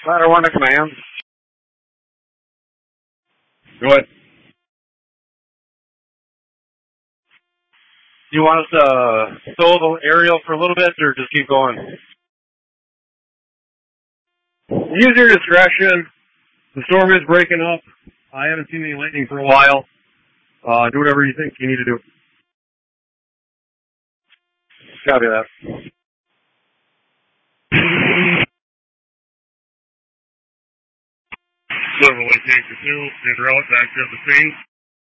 Ladder 1 to command. Go ahead. Do you want us to stow the aerial for a little bit or just keep going? Use your discretion. The storm is breaking up. I haven't seen any lightning for a while. Do whatever you think you need to do. Copy that. Silver Lake Tanker 2, and relic back to the scene.